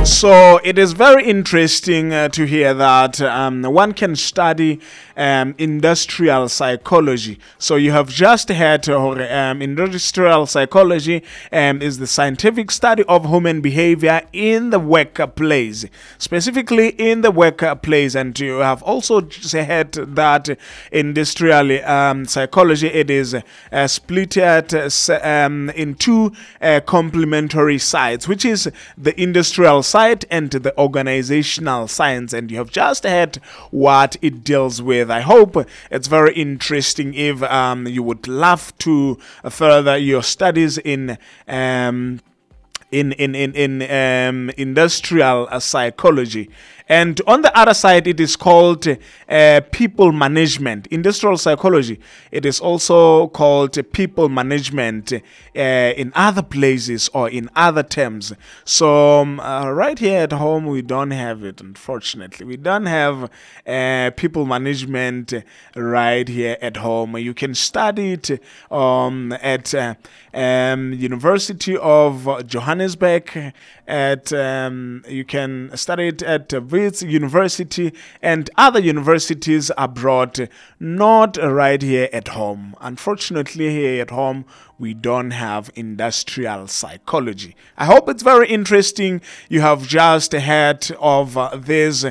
So it is very interesting to hear that one can study industrial psychology. So you have just heard industrial psychology is the scientific study of human behavior in the workplace, specifically in the workplace. And you have also heard that industrial psychology, it is split in two complementary sides, which is the industrial side and the organizational science. And you have just heard what it deals with. I hope it's very interesting. If you would love to further your studies in industrial psychology. And on the other side, it is called people management. Industrial psychology, it is also called people management in other places or in other terms. So right here at home, we don't have it, unfortunately. We don't have people management right here at home. You can study it at University of Johannesburg. You can study it at Wits University and other universities abroad, not right here at home. Unfortunately, here at home, we don't have industrial psychology. I hope it's very interesting. You have just heard of this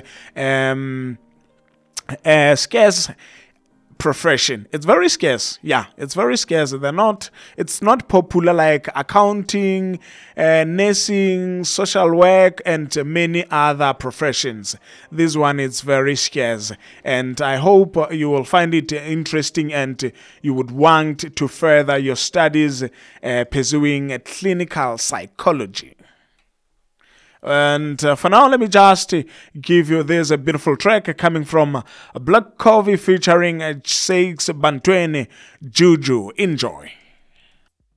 scarce profession. It's very scarce. Yeah, it's very scarce. It's not popular like accounting, nursing, social work, and many other professions. This one is very scarce. And I hope you will find it interesting and you would want to further your studies pursuing clinical psychology. And for now, let me just give you this a beautiful track coming from Black Coffee featuring Shakes Bantwene, Juju. Enjoy.